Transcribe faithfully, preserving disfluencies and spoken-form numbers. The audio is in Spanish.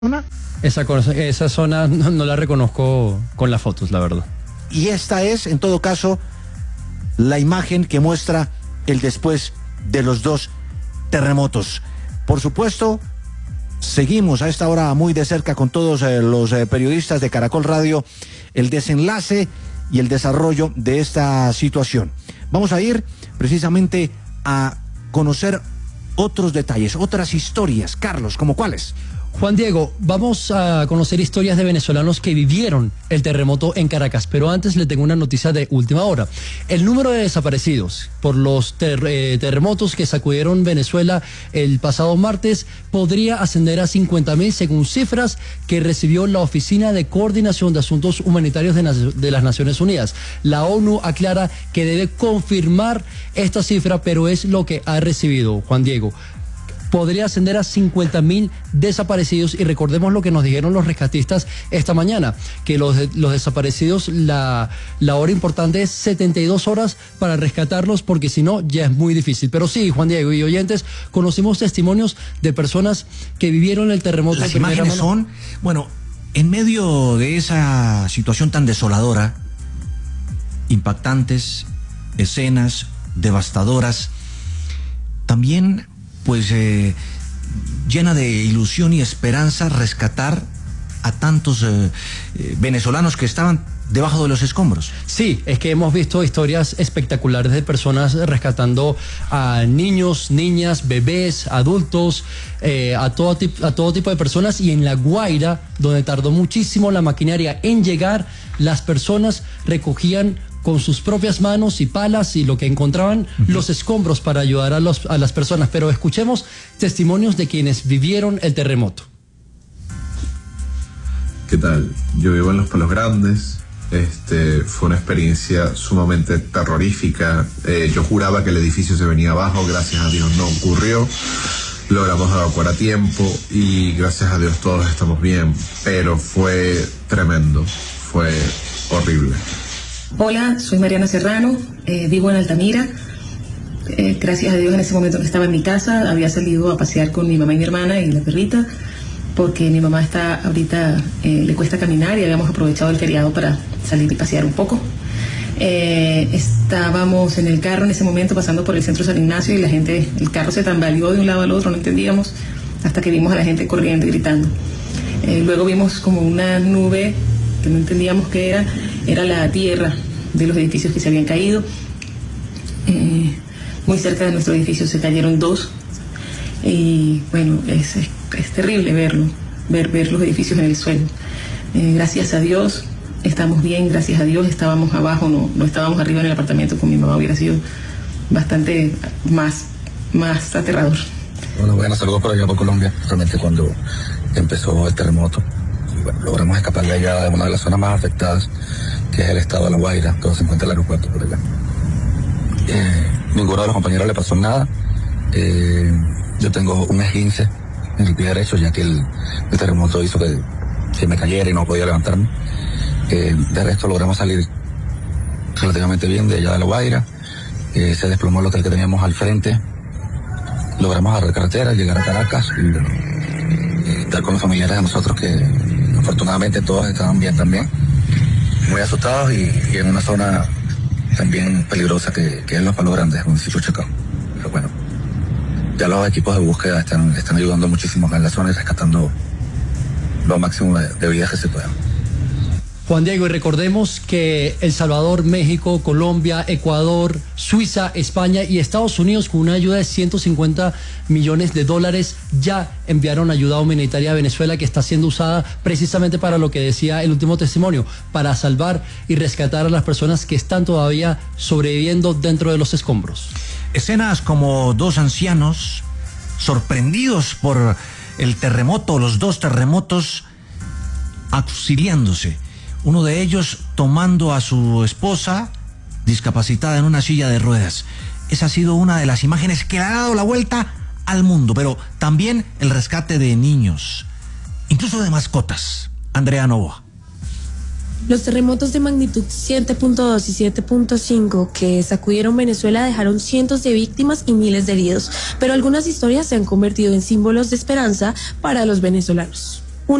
zona? Esa, esa zona no, no la reconozco con las fotos, la verdad. Y esta es, en todo caso, la imagen que muestra el después de los dos terremotos. Por supuesto, seguimos a esta hora muy de cerca con todos eh, los eh, periodistas de Caracol Radio el desenlace y el desarrollo de esta situación. Vamos a ir precisamente a conocer otros detalles, otras historias. Carlos, ¿como cuáles? Juan Diego, vamos a conocer historias de venezolanos que vivieron el terremoto en Caracas, pero antes le tengo una noticia de última hora. El número de desaparecidos por los ter eh, terremotos que sacudieron Venezuela el pasado martes podría ascender a cincuenta mil según cifras que recibió la Oficina de Coordinación de Asuntos Humanitarios de, de las Naciones Unidas. La ONU aclara que debe confirmar esta cifra, pero es lo que ha recibido, Juan Diego. Podría ascender a cincuenta mil desaparecidos, y recordemos lo que nos dijeron los rescatistas esta mañana, que los, los desaparecidos, la, la hora importante es setenta y dos horas para rescatarlos, porque si no ya es muy difícil. Pero sí, Juan Diego y oyentes, conocimos testimonios de personas que vivieron el terremoto. Las imágenes son, bueno, en medio de esa situación tan desoladora, impactantes, escenas devastadoras, también pues eh, llena de ilusión y esperanza rescatar a tantos eh, eh, venezolanos que estaban debajo de los escombros. Sí, es que hemos visto historias espectaculares de personas rescatando a niños, niñas, bebés, adultos, eh, a, todo a todo tipo de personas, y en La Guaira, donde tardó muchísimo la maquinaria en llegar, las personas recogían con sus propias manos y palas y lo que encontraban, uh-huh, los escombros para ayudar a, los, a las personas. Pero escuchemos testimonios de quienes vivieron el terremoto. ¿Qué tal? Yo vivo en Los Palos Grandes. Este, fue una experiencia sumamente terrorífica. Eh, yo juraba que el edificio se venía abajo, gracias a Dios no ocurrió. Logramos evacuar a tiempo y gracias a Dios todos estamos bien, pero fue tremendo, fue horrible. Hola, soy Mariana Serrano, eh, vivo en Altamira. Eh, gracias a Dios en ese momento que estaba en mi casa, había salido a pasear con mi mamá y mi hermana y la perrita, porque mi mamá está ahorita, eh, le cuesta caminar, y habíamos aprovechado el feriado para salir y pasear un poco. Eh, estábamos en el carro en ese momento pasando por el centro San Ignacio, y la gente, el carro se tambaleó de un lado al otro, no entendíamos, hasta que vimos a la gente corriendo y gritando. Eh, luego vimos como una nube que no entendíamos qué era, era la tierra de los edificios que se habían caído. Eh, muy cerca de nuestro edificio se cayeron dos, y bueno, es, es, es terrible verlo, ver, ver los edificios en el suelo. Eh, gracias a Dios estamos bien, gracias a Dios estábamos abajo, no, no estábamos arriba en el apartamento con mi mamá, hubiera sido bastante más, más aterrador. Bueno, bueno, saludos por allá por Colombia, realmente cuando empezó el terremoto. Bueno, logramos escapar de allá, de una de las zonas más afectadas, que es el estado de La Guaira, donde se encuentra el aeropuerto por allá. Eh, ninguno de los compañeros le pasó nada. Eh, yo tengo un esguince en el pie derecho, ya que el, el terremoto hizo que, que me cayera y no podía levantarme. Eh, de resto logramos salir relativamente bien de allá de La Guaira. Eh, se desplomó el hotel que teníamos al frente. Logramos agarrar carretera, llegar a Caracas y bueno, estar con los familiares de nosotros, que afortunadamente todos estaban bien también, muy asustados, y, y en una zona también peligrosa que, que es Los Palos Grandes, municipio de Chacao. Pero bueno, ya los equipos de búsqueda están, están ayudando muchísimo en la zona y rescatando lo máximo de, de vidas que se puedan. Juan Diego, y recordemos que El Salvador, México, Colombia, Ecuador, Suiza, España y Estados Unidos, con una ayuda de ciento cincuenta millones de dólares, ya enviaron ayuda humanitaria a Venezuela, que está siendo usada precisamente para lo que decía el último testimonio, para salvar y rescatar a las personas que están todavía sobreviviendo dentro de los escombros. Escenas como dos ancianos sorprendidos por el terremoto, los dos terremotos, auxiliándose. Uno de ellos tomando a su esposa discapacitada en una silla de ruedas. Esa ha sido una de las imágenes que le ha dado la vuelta al mundo, pero también el rescate de niños, incluso de mascotas. Andrea Novoa. Los terremotos de magnitud siete punto dos y siete punto cinco que sacudieron Venezuela dejaron cientos de víctimas y miles de heridos, pero algunas historias se han convertido en símbolos de esperanza para los venezolanos.